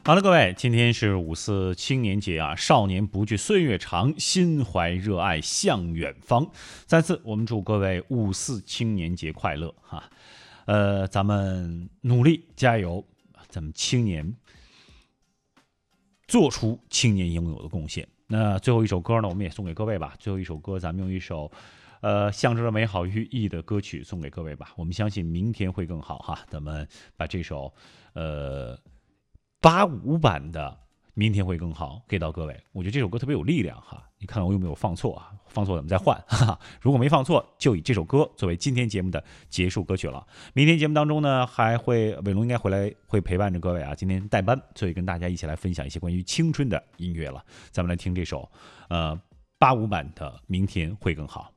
好了，各位，今天是5·4青年节啊，少年不惧岁月长，心怀热爱向远方。再次，我们祝各位5·4青年节快乐哈！咱们努力加油，咱们青年做出青年应有的贡献。那最后一首歌呢，我们也送给各位吧。最后一首歌，咱们用一首象征着美好寓意的歌曲送给各位吧。我们相信明天会更好哈。咱们把这首85版的《明天会更好》给到各位。我觉得这首歌特别有力量哈。你看看我有没有放错啊？放错咱们再换哈。如果没放错，就以这首歌作为今天节目的结束歌曲了。明天节目当中呢，还会伟龙应该回来会陪伴着各位啊。今天代班，所以跟大家一起来分享一些关于青春的音乐了。咱们来听这首85版的《明天会更好》。